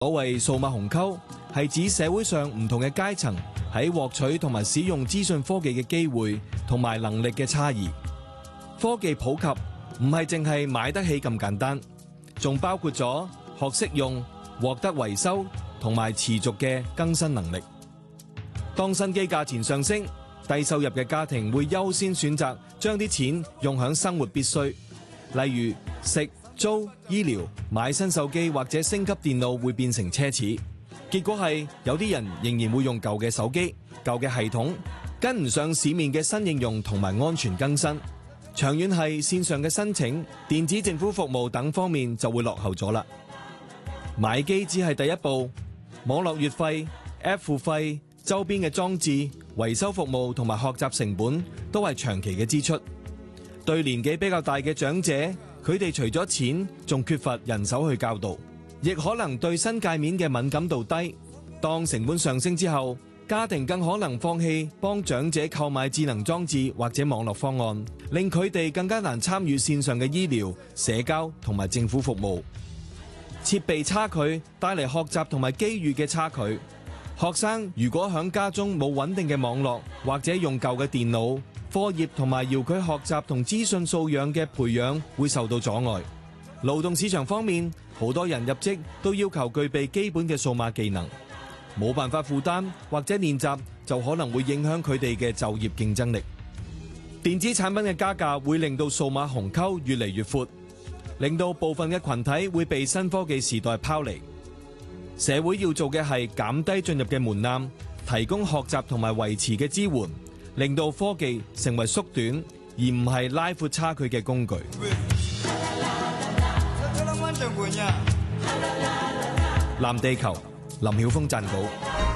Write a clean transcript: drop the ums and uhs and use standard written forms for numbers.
所謂數碼鴻溝係指社會上唔同嘅階層喺獲取同埋使用資訊科技嘅機會同埋能力嘅差異。科技普及唔係淨係買得起咁簡單，仲包括咗學識用、獲得維修同埋持續嘅更新能力。當新機價錢上升，低收入嘅家庭會優先選擇將啲錢用響生活必須，例如食、租、醫療、買新手機或者升級電腦會變成奢侈。結果係有啲人仍然會用舊嘅手機、舊嘅系統，跟唔上市面嘅新應用同埋安全更新。長遠係線上嘅申請、電子政府服務等方面就會落後咗啦。買機只係第一步，網絡月費、App 付費、周邊嘅裝置、維修服務同埋學習成本都係長期嘅支出。對年紀比較大嘅長者，佢哋除咗錢，仲缺乏人手去教導，亦可能對新界面嘅敏感度低。當成本上升之後，家庭更可能放棄幫長者購買智能裝置或者網絡方案，令佢哋更加難參與線上嘅醫療、社交同埋政府服務。設備差距帶嚟學習同埋機遇嘅差距。學生如果響家中冇穩定嘅網絡，或者用舊嘅電腦，課業同埋遙距學習同資訊素養嘅培養會受到阻礙。勞動市場方面，好多人入職都要求具備基本嘅數碼技能，冇辦法負擔或者練習，就可能會影響佢哋嘅就業競爭力。電子產品嘅加價會令到數碼鴻溝越嚟越闊，令到部分嘅群體會被新科技時代拋離。社會要做嘅係減低進入嘅門檻，提供學習同埋維持嘅支援，令到科技成為縮短而唔係拉闊差距嘅工具。藍地球，林曉峰撰稿。